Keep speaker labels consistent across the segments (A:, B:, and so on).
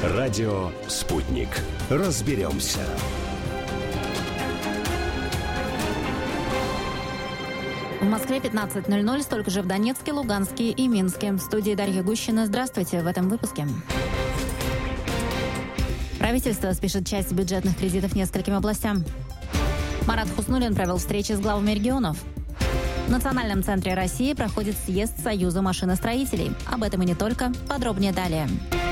A: Радио «Спутник». Разберемся.
B: В Москве 15:00, столько же в Донецке, Луганске и Минске. В студии Дарья Гущина. Здравствуйте в этом выпуске. Правительство спишет часть бюджетных кредитов нескольким областям. Марат Хуснуллин провел встречи с главами регионов. В Национальном центре России проходит съезд Союза машиностроителей. Об этом и не только. Подробнее далее.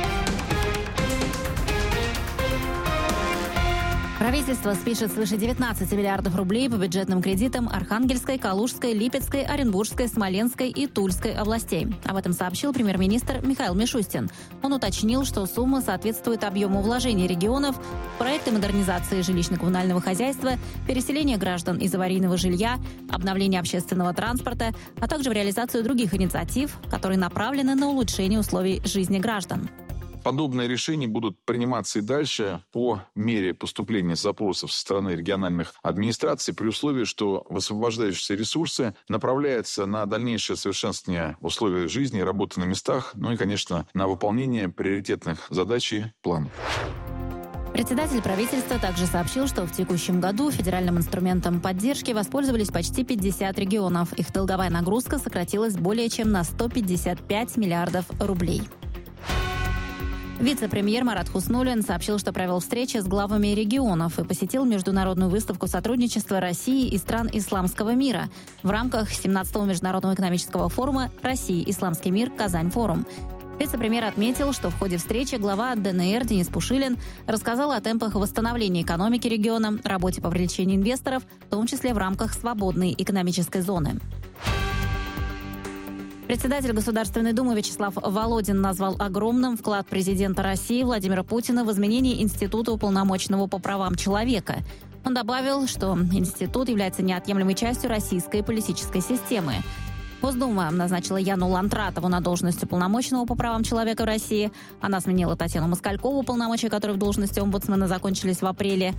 B: Правительство спишет свыше 19 миллиардов рублей по бюджетным кредитам Архангельской, Калужской, Липецкой, Оренбургской, Смоленской и Тульской областей. Об этом сообщил премьер-министр Михаил Мишустин. Он уточнил, что сумма соответствует объему вложений регионов в проекты модернизации жилищно-коммунального хозяйства, переселения граждан из аварийного жилья, обновления общественного транспорта, а также в реализацию других инициатив, которые направлены на улучшение условий жизни граждан.
C: Подобные решения будут приниматься и дальше по мере поступления запросов со стороны региональных администраций при условии, что высвобождающиеся ресурсы направляются на дальнейшее совершенствование условий жизни и работы на местах, ну и, конечно, на выполнение приоритетных задач и планов.
B: Председатель правительства также сообщил, что в текущем году федеральным инструментом поддержки воспользовались почти 50 регионов. Их долговая нагрузка сократилась более чем на 155 миллиардов рублей. Вице-премьер Марат Хуснуллин сообщил, что провел встречи с главами регионов и посетил международную выставку сотрудничества России и стран исламского мира в рамках 17-го международного экономического форума «Россия. Исламский мир. Казань-форум». Вице-премьер отметил, что в ходе встречи глава ДНР Денис Пушилин рассказал о темпах восстановления экономики региона, работе по привлечению инвесторов, в том числе в рамках свободной экономической зоны. Председатель Государственной Думы Вячеслав Володин назвал огромным вклад президента России Владимира Путина в изменение Института уполномоченного по правам человека. Он добавил, что институт является неотъемлемой частью российской политической системы. Госдума назначила Яну Лантратову на должность уполномоченного по правам человека в России. Она сменила Татьяну Москалькову, полномочия которой в должности омбудсмена закончились в апреле.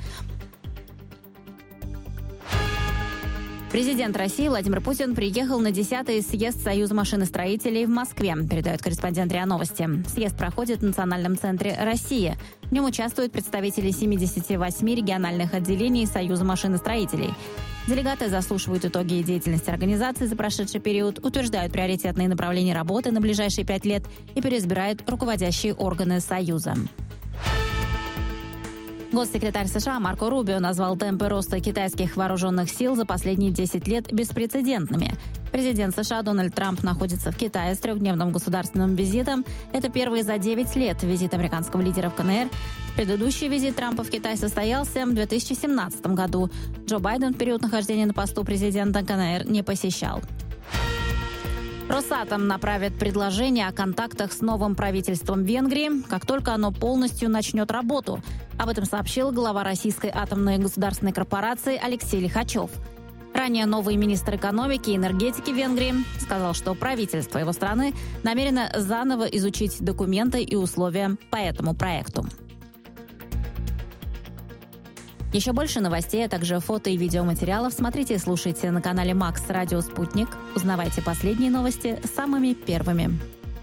B: Президент России Владимир Путин приехал на 10-й съезд Союза машиностроителей в Москве, передает корреспондент РИА Новости. Съезд проходит в Национальном центре России. В нем участвуют представители 78 региональных отделений Союза машиностроителей. Делегаты заслушивают итоги деятельности организации за прошедший период, утверждают приоритетные направления работы на ближайшие 5 лет и переизбирают руководящие органы Союза. Госсекретарь США Марко Рубио назвал темпы роста китайских вооруженных сил за последние 10 лет беспрецедентными. Президент США Дональд Трамп находится в Китае с 3-дневным государственным визитом. Это первый за 9 лет визит американского лидера в КНР. Предыдущий визит Трампа в Китай состоялся в 2017 году. Джо Байден в период нахождения на посту президента КНР не посещал. Росатом направит предложение о контактах с новым правительством Венгрии, как только оно полностью начнет работу. Об этом сообщил глава Российской атомной государственной корпорации Алексей Лихачев. Ранее новый министр экономики и энергетики Венгрии сказал, что правительство его страны намерено заново изучить документы и условия по этому проекту. Еще больше новостей, а также фото и видеоматериалов смотрите и слушайте на канале Макс Радио Спутник. Узнавайте последние новости самыми первыми.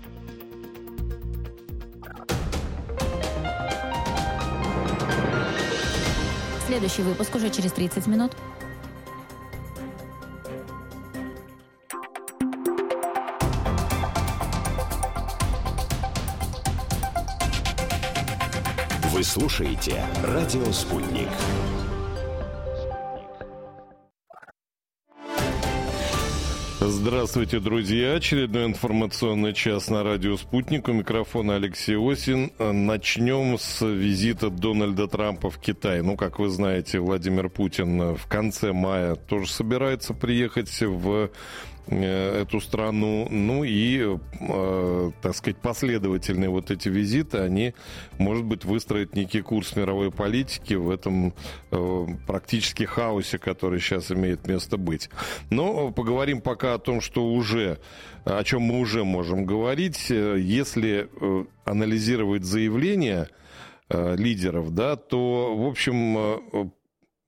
B: Следующий выпуск уже через 30 минут.
A: Вы слушаете «Радио Спутник».
D: Здравствуйте, друзья. Очередной информационный час на радио «Спутник». У микрофона Алексей Осин. Начнем с визита Дональда Трампа в Китай. Ну, как вы знаете, Владимир Путин в конце мая тоже собирается приехать в эту страну. Ну и, так сказать, последовательные вот эти визиты, они, может быть, выстроят некий курс мировой политики в этом практически хаосе, который сейчас имеет место быть. Но поговорим пока о том, о чем мы уже можем говорить. Если анализировать заявления лидеров, да, то, в общем,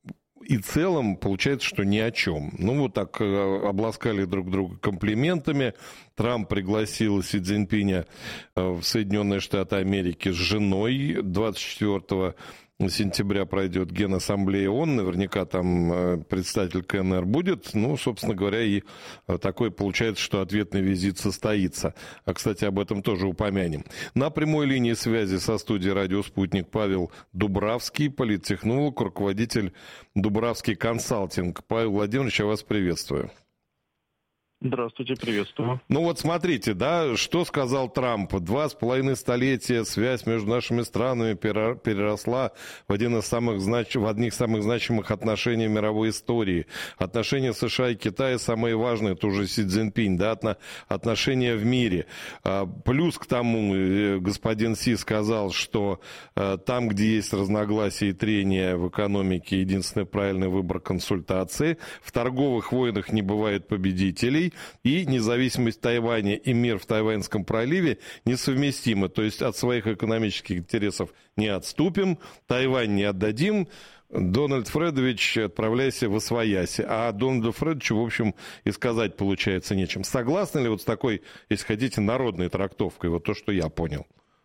D: и целом получается, что ни о чем. Ну, вот так обласкали друг друга комплиментами. Трамп пригласил Си Цзиньпиня в Соединенные Штаты Америки с женой. 24 сентября пройдет Генассамблея ООН, наверняка там представитель КНР будет. Ну, собственно говоря, и такое получается, что ответный визит состоится. А, кстати, об этом тоже упомянем. На прямой линии связи со студией «Радио Спутник» Павел Дубравский, политтехнолог, руководитель Дубравский консалтинг. Павел Владимирович, я вас приветствую.
E: Здравствуйте, приветствую.
D: Ну вот смотрите, да, что сказал Трамп. 2,5 столетия связь между нашими странами переросла в одних из самых значимых отношений в мировой истории. Отношения США и Китая самые важные, это уже Си Цзиньпинь, да, отношения в мире. Плюс к тому господин Си сказал, что там, где есть разногласия и трения в экономике, единственный правильный выбор — консультации. В торговых войнах не бывает победителей. И независимость Тайваня и мир в Тайваньском проливе несовместимы. То есть от своих экономических интересов не отступим, Тайвань не отдадим. Дональд Фредович, отправляйся восвояси. А Дональду Фредовичу, в общем, и сказать получается нечем. Согласны ли вот с такой, если хотите, народной трактовкой? Вот то, что я понял.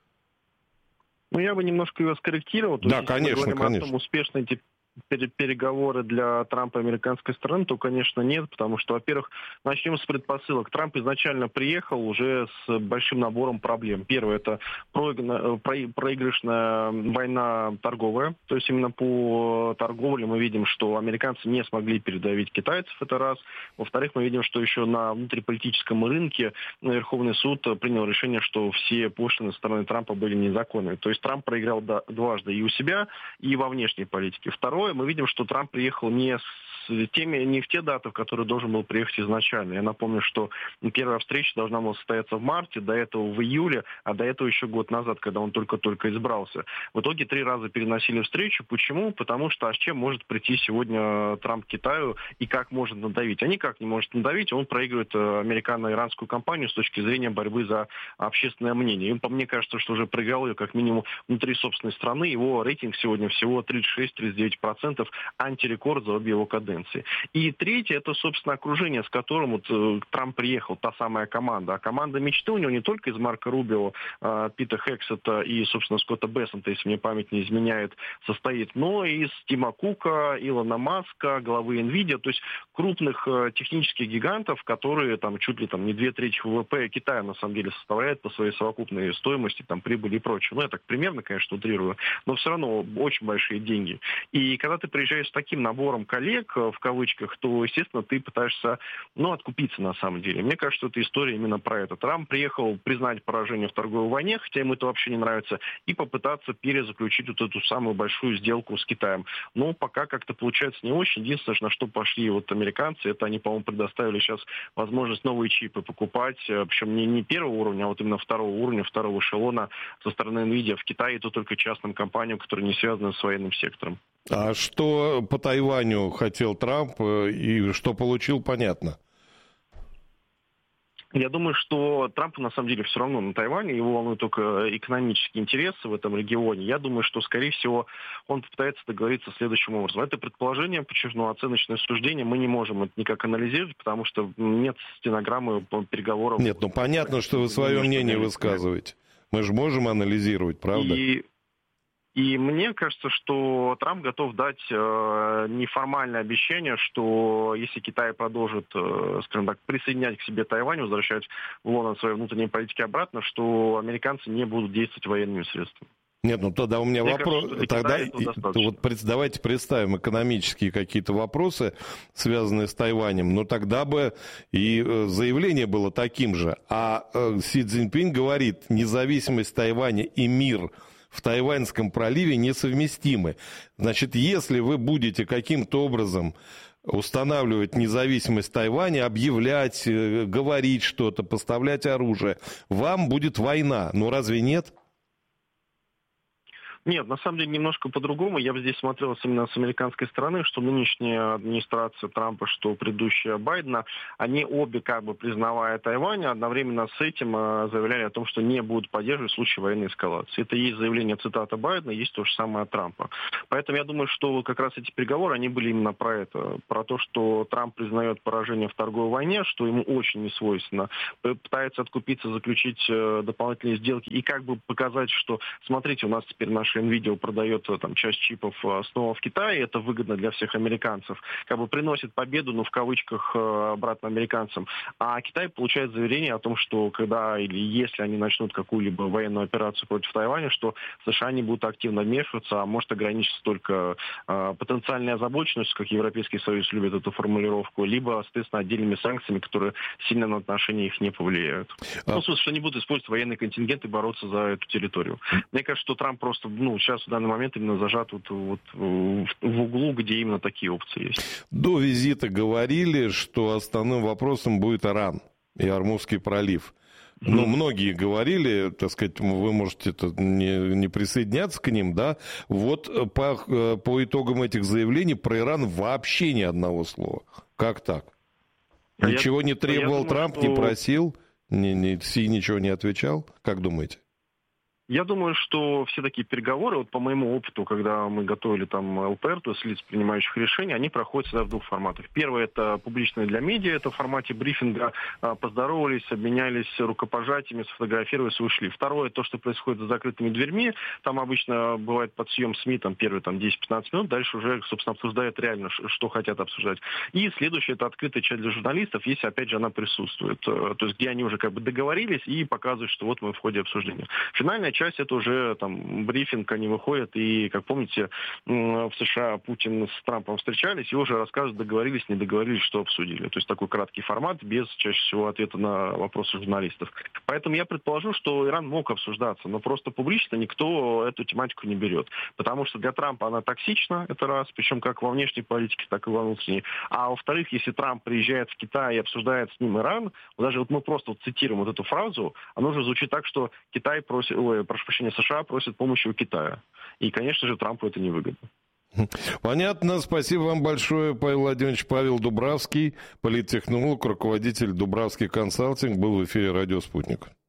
E: Ну, я бы немножко его скорректировал.
D: Да, конечно,
E: мы говорим о том, успешно эти переговоры для Трампа и американской стороны, то, конечно, нет, потому что, во-первых, начнем с предпосылок. Трамп изначально приехал уже с большим набором проблем. Первое — это проигрышная война торговая, то есть именно по торговле мы видим, что американцы не смогли передавить китайцев, это раз. Во-вторых, мы видим, что еще на внутриполитическом рынке Верховный суд принял решение, что все пошлины со стороны Трампа были незаконными. То есть Трамп проиграл дважды и у себя, и во внешней политике. Второе, мы видим, что Трамп приехал не в те даты, в которые должен был приехать изначально. Я напомню, что первая встреча должна была состояться в марте, до этого в июле, а до этого еще год назад, когда он только-только избрался. В итоге 3 раза переносили встречу. Почему? Потому что с чем может прийти сегодня Трамп к Китаю и как может надавить? А никак не может надавить, он проигрывает американо-иранскую кампанию с точки зрения борьбы за общественное мнение. И мне кажется, что уже проиграл ее как минимум внутри собственной страны. Его рейтинг сегодня всего 36-39%, антирекорд за обе его каденции. И третье — это, собственно, окружение, с которым вот Трамп приехал, та самая команда. А команда мечты у него не только из Марко Рубио, Пита Хексета и, собственно, Скотта Бессента, если мне память не изменяет, состоит, но и из Тима Кука, Илона Маска, главы NVIDIA, то есть крупных технических гигантов, которые там чуть ли там не 2/3 ВВП Китая на самом деле составляют по своей совокупной стоимости, там, прибыли и прочее. Ну, я так примерно, конечно, утрирую, но все равно очень большие деньги. И когда ты приезжаешь с таким набором коллег, в кавычках, то, естественно, ты пытаешься, откупиться на самом деле. Мне кажется, что эта история именно про это. Трамп приехал признать поражение в торговой войне, хотя ему это вообще не нравится, и попытаться перезаключить вот эту самую большую сделку с Китаем. Но пока как-то получается не очень. Единственное, на что пошли вот американцы, это они, по-моему, предоставили сейчас возможность новые чипы покупать, причем не первого уровня, а вот именно второго уровня, второго эшелона со стороны NVIDIA в Китае, это только частным компаниям, которые не связаны с военным сектором.
D: А что по Тайваню хотел Трамп и что получил, понятно?
E: Я думаю, что Трампу на самом деле все равно на Тайване, его волнуют только экономические интересы в этом регионе. Я думаю, что, скорее всего, он попытается договориться следующим образом. Это предположение, почему оценочное суждение, мы не можем это никак анализировать, потому что нет стенограммы переговоров.
D: Нет, понятно, что вы свое мнение высказываете. Мы же можем анализировать, правда?
E: И мне кажется, что Трамп готов дать неформальное обещание, что если Китай продолжит, скажем так, присоединять к себе Тайвань, возвращать в Лондон свои внутренние политики обратно, что американцы не будут действовать военными средствами.
D: Нет, тогда у меня вопрос. Тогда вот давайте представим экономические какие-то вопросы, связанные с Тайванем. Тогда бы и заявление было таким же. А Си Цзиньпинь говорит, независимость Тайваня и мир в Тайваньском проливе несовместимы. Значит, если вы будете каким-то образом устанавливать независимость Тайваня, объявлять, говорить что-то, поставлять оружие, вам будет война. Разве нет?
E: Нет, на самом деле немножко по-другому. Я бы здесь смотрел именно с американской стороны, что нынешняя администрация Трампа, что предыдущая Байдена, они обе, как бы признавая Тайвань, одновременно с этим заявляли о том, что не будут поддерживать в случае военной эскалации. Это есть заявление, цитата Байдена, есть то же самое от Трампа. Поэтому я думаю, что как раз эти переговоры, они были именно про это. Про то, что Трамп признает поражение в торговой войне, что ему очень не свойственно. Пытается откупиться, заключить дополнительные сделки и как бы показать, что, смотрите, у нас теперь наша NVIDIA продает там часть чипов снова в Китае, это выгодно для всех американцев. Как бы приносит победу, в кавычках, обратно американцам. А Китай получает заверение о том, что когда или если они начнут какую-либо военную операцию против Тайваня, что США не будут активно вмешиваться, а может ограничиться только потенциальной озабоченностью, как Европейский Союз любит эту формулировку, либо, соответственно, отдельными санкциями, которые сильно на отношения их не повлияют. В смысле, что они будут использовать военный контингент и бороться за эту территорию. Мне кажется, что Трамп просто, сейчас в данный момент именно зажат в углу, где именно такие опции есть.
D: До визита говорили, что основным вопросом будет Иран и Ормузский пролив. Многие говорили, так сказать, вы можете не присоединяться к ним, да? Вот по итогам этих заявлений про Иран вообще ни одного слова. Как так? Ничего не требовал Трамп, не просил, Си ничего не отвечал? Как думаете?
E: Я думаю, что все такие переговоры, по моему опыту, когда мы готовили там ЛПР, то есть лиц, принимающих решения, они проходят всегда в двух форматах. Первое — это публичное для медиа, это в формате брифинга, поздоровались, обменялись рукопожатиями, сфотографировались и ушли. Второе — то, что происходит за закрытыми дверьми, там обычно бывает подсъем СМИ, там первые 10-15 минут, дальше уже, собственно, обсуждают реально, что хотят обсуждать. И следующее — это открытая часть для журналистов, если, опять же, она присутствует. То есть где они уже как бы договорились и показывают, что вот мы в ходе обсуждения. Финальная часть — это уже там брифинг, они выходят, и, как помните, в США Путин с Трампом встречались и уже рассказывают, договорились, не договорились, что обсудили. То есть такой краткий формат, без чаще всего ответа на вопросы журналистов. Поэтому я предположу, что Иран мог обсуждаться, но просто публично никто эту тематику не берет. Потому что для Трампа она токсична, это раз, причем как во внешней политике, так и во внутренней. А во-вторых, если Трамп приезжает в Китай и обсуждает с ним Иран, даже мы просто цитируем эту фразу, она уже звучит так, что Китай просит, прошу прощения, США просят помощи у Китая. И, конечно же, Трампу это невыгодно.
D: Понятно. Спасибо вам большое, Павел Владимирович. Павел Дубравский, политтехнолог, руководитель Дубравский консалтинг, был в эфире «Радио Спутник».